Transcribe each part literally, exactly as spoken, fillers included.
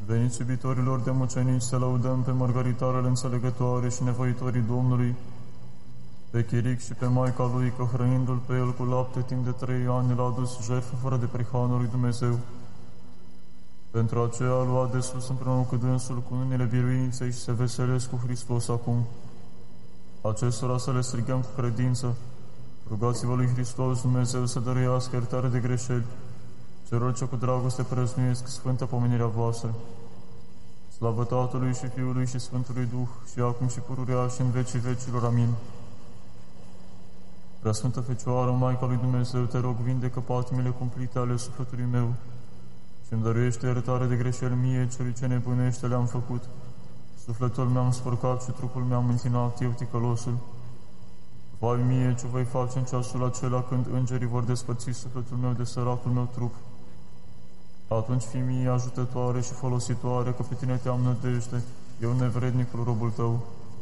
Veniți, iubitorilor de mucenici, să lăudăm pe mărgăritarele înțelegătoare și nevoitorii Domnului, pe Chiric și pe Maica lui, că hrănindu-l pe el cu lapte timp de trei ani, l-a adus jertfă fără de prihană lui Dumnezeu. Pentru aceea a luat de sus împreună cu dânsul cu unele biruinței și se veselesc cu Hristos acum. Acestora să le strigăm cu credință: rugați-vă lui Hristos Dumnezeu să dăruiască iertare de greșeli celor ce cu dragoste prăznuiesc sfântă pomenirea voastră. Slavă Tatălui și Fiului și Sfântului Duh, și acum și pururea și în vecii vecilor. Amin. Preasfântă Fecioară, Maica lui Dumnezeu, te rog, vindecă patimile cumplite ale sufletului meu și îmi dăruiește iertare de greșeli mie, celui ce nebunește le-am făcut. Sufletul mi-am spărcat și trupul mi-am întinat, eu ticălosul. Vai mie, ce voi face în ceasul acela când îngerii vor despărți sufletul meu de săracul meu trup. Atunci fii mie ajutătoare și folositoare, că pe tine te-am nădejde, eu nevrednicul robul tău.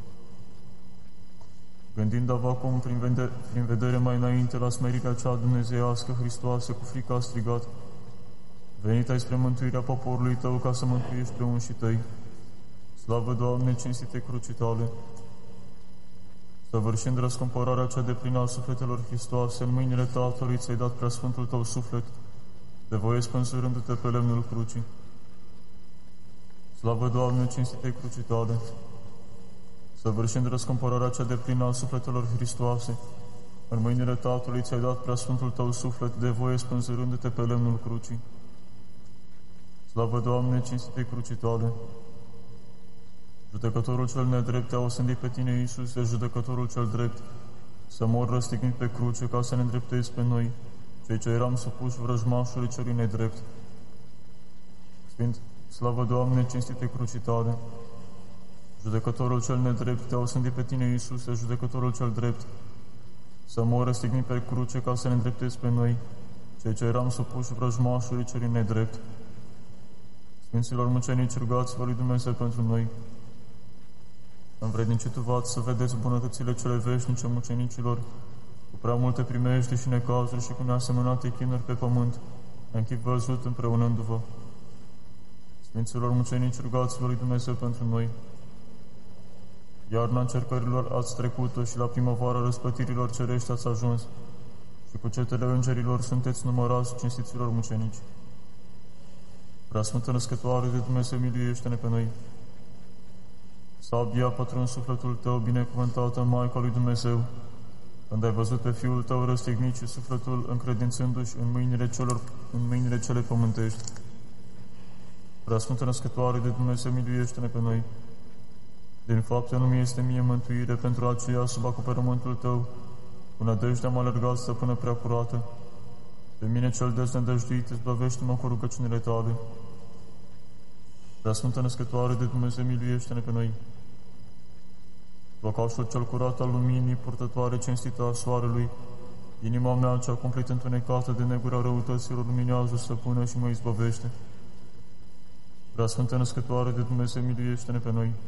Gândind acum prin, vede prin vedere mai înainte la smerirea cea dumnezeiască, Hristoase, cu frică a strigat: venit ai spre mântuirea poporului tău, ca să mântuiești pe unșii tăi. Slavă, Doamne, cinstite crucii tale! Săvârșind răscumpărarea cea deplină a sufletelor Hristoase, în mâinile Tatălui ți-ai dat preasfântul tău suflet, de voie spânzurându-te pe lemnul crucii. Slavă, Doamne, cinstite crucii tale! Săvârșind răscumpărarea cea deplină a sufletelor Hristoase, în mâinile Tatălui ți-ai dat preasfântul tău suflet, de voie spânzurându-te pe lemnul crucii. Slavă, Doamne, cinstite crucii tale! Judecătorul cel nedrept te-a osândit pe tine, Iisuse, judecătorul cel drept, să mor răstignit pe cruce, ca să ne îndreptezi pe noi, cei ce eram supuși vrăjmașului celui nedrept. Sfânt, slavă, Doamne, cinstite crucii tale! Judecătorul cel nedrept te-a osândit pe tine, Iisuse, judecătorul cel drept, să mor răstignit pe cruce, ca să ne îndreptezi pe noi, cei ce eram supuși vrăjmașului celui nedrept. Sfinților mucenici, rugați-vă lui Dumnezeu pentru noi. Învrednicit v-ați să vedeți bunătățile cele veșnice mucenicilor, cu prea multe primejde și necazuri și cu neasemănate chinuri pe pământ, în chip văzut împreunându-vă. Sfinților mucenici, rugați-vă lui Dumnezeu pentru noi. Iarna încercărilor ați trecut-o și la primăvara răsplătirilor cerești ați ajuns, și cu cetele îngerilor sunteți numărați, cinstiților mucenici. Preasfântă Născătoare de Dumnezeu, miluiește-ne pe noi. Sabia pătrund sufletul tău, binecuvântată Maica lui Dumnezeu, când ai văzut pe Fiul tău răstignit și sufletul încredințându-și în mâinile, celor, în mâinile cele pământești. Preasfântă Născătoare de Dumnezeu, miluiește-ne pe noi. Din fapte nu mi este mie mântuire, pentru aceea, sub acoperământul tău, cu nădejde am alergat, stăpână prea curată. Pe mine cel deznădăjduit, izbăvește-mă cu rugăciunile tale. Preasfântă Născătoare de Dumnezeu, miluiește-ne pe noi. Locașul cel curat al luminii, purtătoare cinstită a soarelui, inima mea cea cumplit întunecată de negura răutăților, luminează, stăpână, și mă izbăvește. Preasfântă Născătoare de Dumnezeu, miluiește-ne pe noi.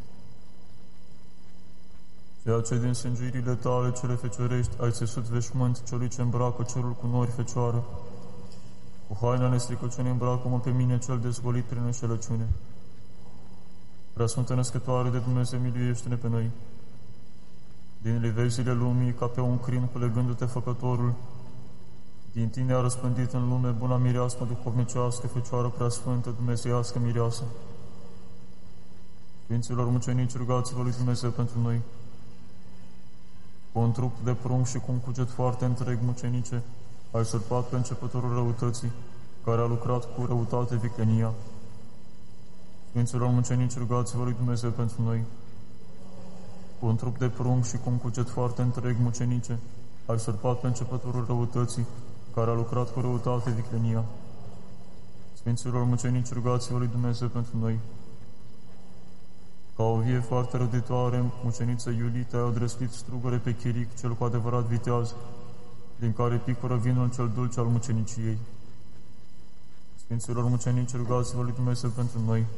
Ceea ce din sânguirile tale cele feciorești ai țesut veșmânt celui ce îmbracă cerul cu nori, Fecioară. Cu haina nestricăciunii îmbracă-mă pe mine cel dezgolit prin înșelăciune. Preasfântă Născătoare de Dumnezeu, miluiește-ne pe noi. Din livezile lumii, ca pe un crin culegându-te Făcătorul, din tine a răspândit în lume buna mireasmă duhovnicească, Fecioară preasfântă, dumnezeiască mireasă. Sfinților mucenici, rugați-vă lui Dumnezeu pentru noi. Cu un trup de prunc și cu un cuget foarte întreg, mucenice, ai surpat pe începătorul răutății, care a lucrat cu răutate viclenia. Sfinților mucenici, rugați-vă lui Dumnezeu pentru noi. Cu un trup de prunc și cu un cuget foarte întreg, mucenice, ai surpat pe începătorul răutății, care a lucrat cu răutate viclenia. Sfinților mucenici, rugați-vă lui Dumnezeu pentru noi. Ca o vie foarte răditoare, muceniță Iulita, ai odrăslit strugure pe Chiric, cel cu adevărat viteaz, din care picură vinul cel dulce al muceniciei. Sfinților mucenici, rugați-vă lui Dumnezeu pentru noi.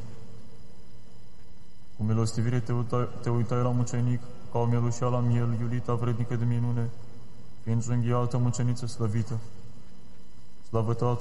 Cu milostivire te uitai, te uitai la mucenic, ca o mielușea la miel, Iulita, vrednică de minune, fiind junghiată, muceniță slăvită. Slavă Tatălui